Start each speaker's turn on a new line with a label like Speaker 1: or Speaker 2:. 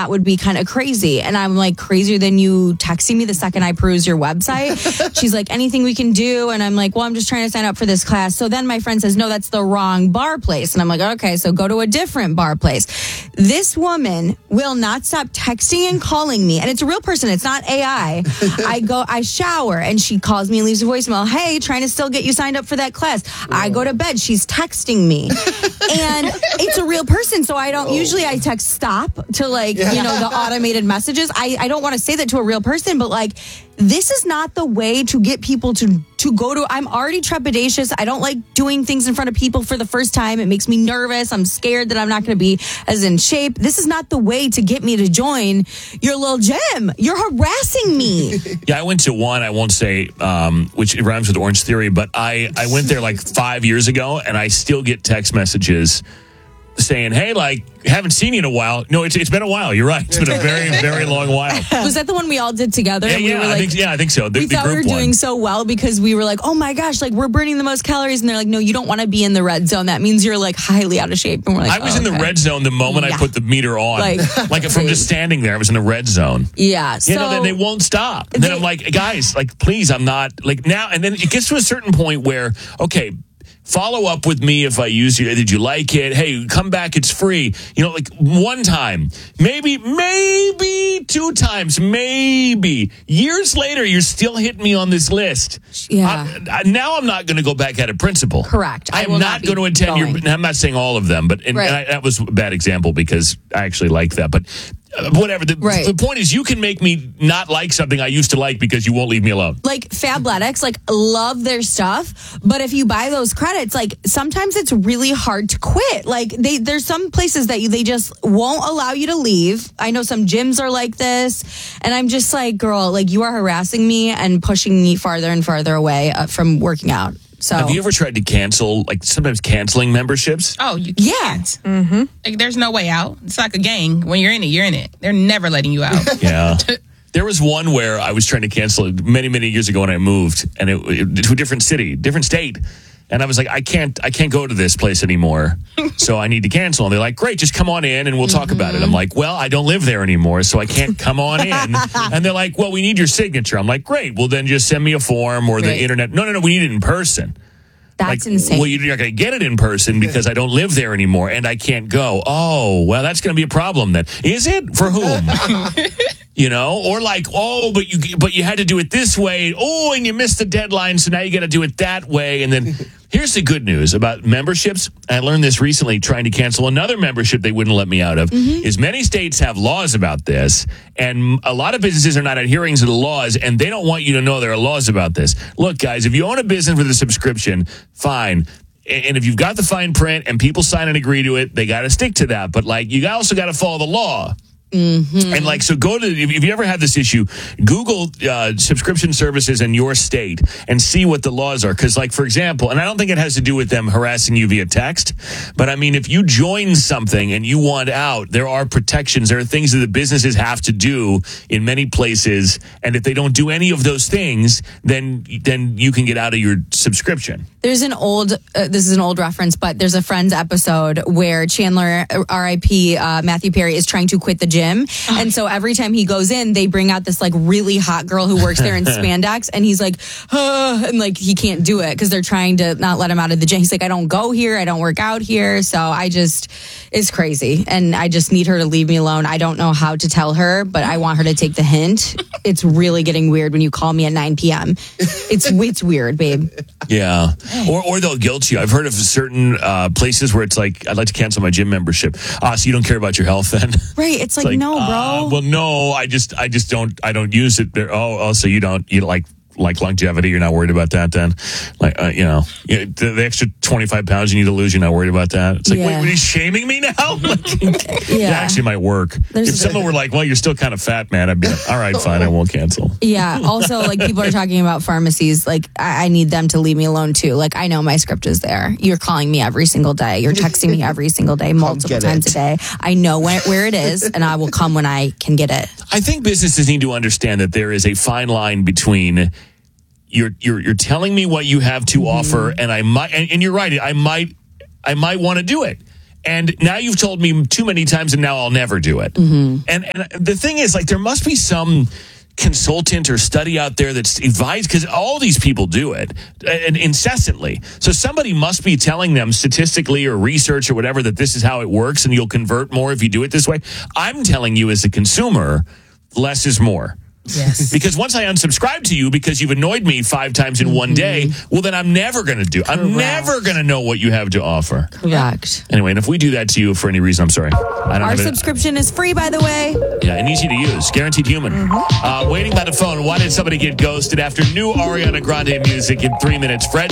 Speaker 1: that would be kind of crazy. And I'm like, crazier than you texting me the second I peruse your website? She's like, anything we can do? And I'm like, well, I'm just trying to sign up for this class. So then my friend says, no, that's the wrong bar place. And I'm like, okay, so go to a different bar place. This woman will not stop texting and calling me. And it's a real person. It's not AI. I shower and she calls me and leaves a voicemail. Hey, trying to still get you signed up for that class. I go to bed. She's texting me. And it's a real person. So I don't usually I text stop to the automated messages. I don't want to say that to a real person, but this is not the way to get people to go to. I'm already trepidatious. I don't like doing things in front of people for the first time. It makes me nervous. I'm scared that I'm not going to be as in shape. This is not the way to get me to join your little gym. You're harassing me.
Speaker 2: Yeah, I went to one, I won't say, which rhymes with Orange Theory, but I went there 5 years ago, and I still get text messages saying, hey, haven't seen you in a while. No, it's been a while. You're right. It's been a very, very long while.
Speaker 1: Was that the one we all did together?
Speaker 2: Yeah, I think so.
Speaker 1: We thought we were doing so well because we were like, oh my gosh, we're burning the most calories. And they're like, no, you don't want to be in the red zone. That means you're highly out of shape. And we're like,
Speaker 2: I was in the red zone the moment I put the meter on. From just standing there, I was in the red zone.
Speaker 1: Yeah.
Speaker 2: Then they won't stop. And then I'm like, guys, please, I'm not now. And then it gets to a certain point where, okay, follow up with me if I use you. Did you like it? Hey, come back. It's free. One time, maybe 2 times, maybe. Years later, you're still hitting me on this list.
Speaker 1: Yeah.
Speaker 2: Now I'm not going to go back out of principle.
Speaker 1: Correct.
Speaker 2: I'm not going to attend your. I'm not saying all of them, but that was a bad example because I actually like that. But whatever. The point is, you can make me not like something I used to like because you won't leave me alone.
Speaker 1: Fabletics, love their stuff, but if you buy those credits, sometimes it's really hard to quit. There's some places that they just won't allow you to leave. I know some gyms are like this, and I'm just like, girl, you are harassing me and pushing me farther and farther away from working out. So,
Speaker 2: have you ever tried to cancel, sometimes canceling memberships?
Speaker 3: Oh, you can't. Mm-hmm. There's no way out. It's like a gang. When you're in it, you're in it. They're never letting you out.
Speaker 2: Yeah. There was one where I was trying to cancel it many, many years ago when I moved, and it to a different city, different state. And I was like, I can't go to this place anymore, so I need to cancel. And they're like, great, just come on in and we'll talk about it. I'm like, well, I don't live there anymore, so I can't come on in. And they're like, well, we need your signature. I'm like, great, well, then just send me a form or the internet. No, we need it in person.
Speaker 1: That's insane.
Speaker 2: Well, you're not going to get it in person because I don't live there anymore and I can't go. Oh, well, that's going to be a problem then. Is it? For whom? Or but you had to do it this way. Oh, and you missed the deadline, so now you got to do it that way. And then here's the good news about memberships. I learned this recently trying to cancel another membership they wouldn't let me out of. Is many states have laws about this, and a lot of businesses are not adhering to the laws, and they don't want you to know there are laws about this. Look, guys, if you own a business with a subscription, fine. And if you've got the fine print and people sign and agree to it, they got to stick to that. But you also got to follow the law. Mm-hmm. And so go to, if you ever have this issue, Google subscription services in your state and see what the laws are. Because for example, and I don't think it has to do with them harassing you via text, but I mean, if you join something and you want out, there are protections. There are things that the businesses have to do in many places. And if they don't do any of those things, then you can get out of your subscription.
Speaker 1: There's an old, this is an old reference, but there's a Friends episode where Chandler, R.I.P. Matthew Perry, is trying to quit the gym. And so every time he goes in, they bring out this really hot girl who works there in spandex. And he's like, and he can't do it because they're trying to not let him out of the gym. He's like, I don't go here. I don't work out here. So it's crazy. And I just need her to leave me alone. I don't know how to tell her, but I want her to take the hint. It's really getting weird when you call me at 9 p.m. It's weird, babe.
Speaker 2: Yeah. Or they'll guilt you. I've heard of certain places where it's like, I'd like to cancel my gym membership. So you don't care about your health then?
Speaker 1: Right. It's like no, bro.
Speaker 2: Well, no, I don't use it. So you like longevity, you're not worried about that then? The extra 25 pounds you need to lose, you're not worried about that? It's like, wait, are you shaming me now? It actually might work. If someone were like, well, you're still kind of fat, man, I'd be like, all right, fine, I won't cancel.
Speaker 1: Yeah. Also, people are talking about pharmacies. I need them to leave me alone too. I know my script is there. You're calling me every single day. You're texting me every single day, multiple times a day. I know where it is, and I will come when I can get it.
Speaker 2: I think businesses need to understand that there is a fine line between you're telling me what you have to offer, and I might, and you're right, I might want to do it. And now you've told me too many times, and now I'll never do it. And the thing is, like, there must be some consultant or study out there that's advised, because all these people do it and incessantly. So somebody must be telling them statistically or research or whatever that this is how it works and you'll convert more if you do it this way. I'm telling you as a consumer, less is more.
Speaker 3: Yes.
Speaker 2: Because once I unsubscribe to you because you've annoyed me 5 times in one day, well, then I'm never going to do. I'm never going to know what you have to offer.
Speaker 1: Correct.
Speaker 2: Anyway, and if we do that to you for any reason, I'm sorry. I don't
Speaker 1: Our
Speaker 2: have
Speaker 1: subscription is free, by the way.
Speaker 2: Yeah, and easy to use. Guaranteed human. Waiting by the phone. Why did somebody get ghosted? After new Ariana Grande music in 3 minutes, Fred